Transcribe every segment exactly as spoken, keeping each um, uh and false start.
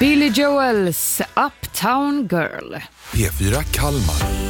Billy Joels Uptown Girl. P fyra Kalmar.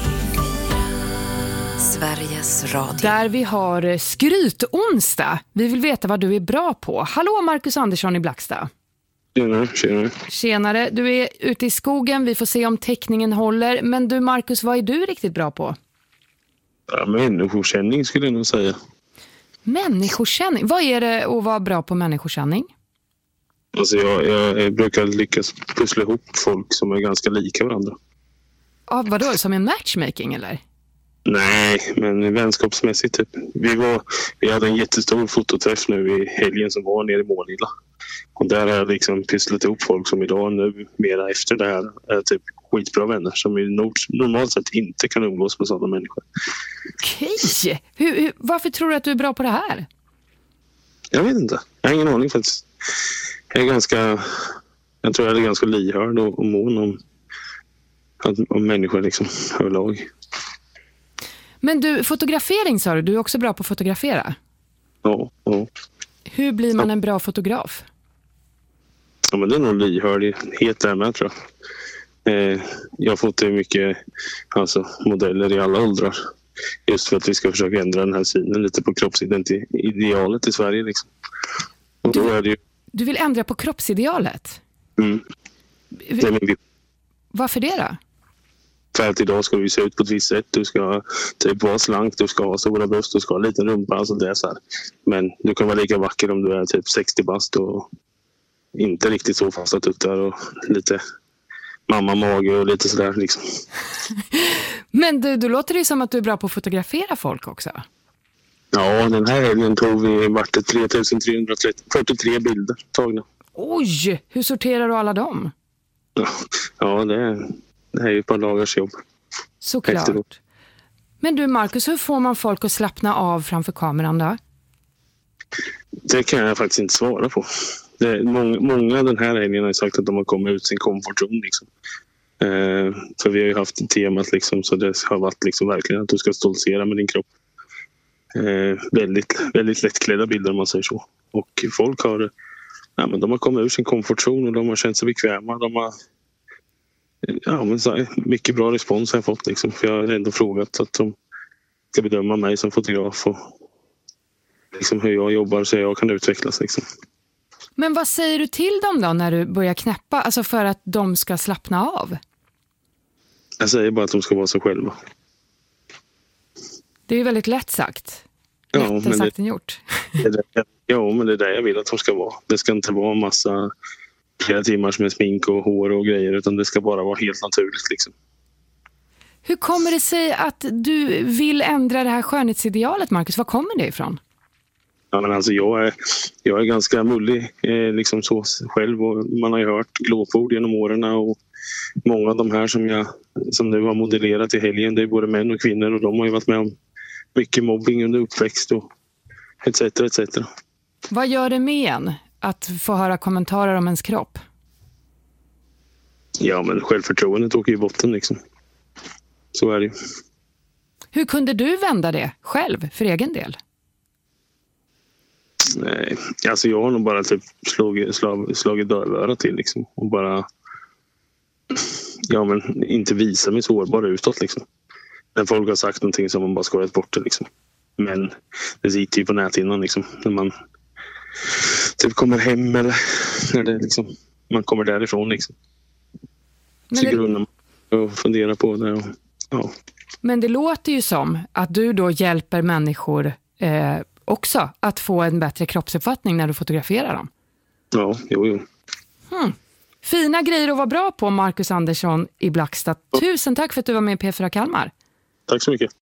Sveriges Radio. Där vi har skrytonsdag. Vi vill veta vad du är bra på. Hallå Marcus Andersson i Blackstad. Tjenare, tjenare. Tjenare, du är ute i skogen. Vi får se om täckningen håller. Men du Marcus, vad är du riktigt bra på? Ja, människokänning skulle jag nog säga. Människokänning? Vad är det att vara bra på människokänning? Alltså jag, jag brukar lyckas pussla ihop folk som är ganska lika varandra. Ja, vadå? Som en matchmaking eller? Nej, men vänskapsmässigt typ. Vi, var, vi hade en jättestor fototräff nu i helgen som var nere i Målilla. Och där har jag liksom pysslat ihop folk som idag nu mera efter det här är typ skitbra vänner som vi normalt sett inte kan umgås med sådana människor. Okej! Hur, hur, varför tror du att du är bra på det här? Jag vet inte. Jag har ingen aning faktiskt. Jag är ganska... Jag tror jag är ganska lyhörd och, och mån om, om människor liksom överlag. Men du, fotografering sa du. Du är också bra på att fotografera. Ja, ja. Hur blir man en bra fotograf? Ja, men det är nog lyhörd helt där med, tror jag. Eh, jag har fått mycket alltså, modeller i alla åldrar. Just för att vi ska försöka ändra den här synen lite på kroppsidealet i Sverige. Liksom. Och då du, är det ju... du vill ändra på kroppsidealet? Mm. Det är min... Varför det då? För att idag ska du se ut på ett visst sätt. Du ska typ vara slank, du ska ha stora bröst, du ska ha en liten rumpa. Alltså det är så här. Men du kan vara lika vacker om du är typ sextio bast och inte riktigt så fasta tuttar och lite mamma-mage och lite sådär liksom. Men du, då låter det som att du är bra på att fotografera folk också. Ja, den här helgen tog vi vart det tre tusen trehundrafyrtiotre bilder tagna. Oj, hur sorterar du alla dem? Ja, ja det, är, det är ju ett par dagars jobb. Såklart. Efteråt. Men du Marcus, hur får man folk att slappna av framför kameran då? Det kan jag faktiskt inte svara på. Det är många, många den här helgen har sagt att de har kommit ut sin komfortzon liksom. Eh, för vi har ju haft temat liksom, så det har varit liksom verkligen att du ska stoltsera med din kropp. Eh, väldigt, väldigt lättklädda bilder om man säger så. Och folk har, ja, men de har kommit ur sin komfortzon och de har känt sig bekväma. De har, ja, men så, mycket bra respons har jag fått liksom, för jag har ändå frågat att de ska bedöma mig som fotograf och liksom hur jag jobbar så jag kan utvecklas liksom. Men vad säger du till dem då när du börjar knäppa, alltså för att de ska slappna av? Jag säger bara att de ska vara sig själva. Det är ju väldigt lätt sagt. Lättare ja, sagt det, än gjort. Det det, ja, men det är det jag vill att de ska vara. Det ska inte vara en massa flera timmars med smink och hår och grejer, utan det ska bara vara helt naturligt liksom. Hur kommer det sig att du vill ändra det här skönhetsidealet, Marcus? Var kommer det ifrån? Ja, men alltså jag är, jag är ganska mullig eh, liksom så själv och man har ju hört glåpord genom åren och många av de här som jag som nu har modellerat i helgen, det är både män och kvinnor och de har ju varit med om mycket mobbing under uppväxt och et cetera et cetera. Vad gör det med en att få höra kommentarer om ens kropp? Ja, men självförtroendet åker i botten liksom. Så är det ju. Hur kunde du vända det själv för egen del? Nej, alltså jag har nog bara typ slagit, slag, slagit dövöra till liksom. Och bara ja, men inte visa mig sårbar utåt liksom. När folk har sagt någonting som man bara skojat bort det liksom. Men det sitter ju på näthinnan liksom. När man typ kommer hem eller när det liksom, man kommer därifrån liksom. Så grunden och fundera på det och, ja. Men det låter ju som att du då hjälper människor eh, också att få en bättre kroppsuppfattning när du fotograferar dem. Ja, jo, jo. Hmm. Fina grejer att vara bra på, Marcus Andersson i Blackstad. Tusen tack för att du var med i P fyra Kalmar. Tack så mycket.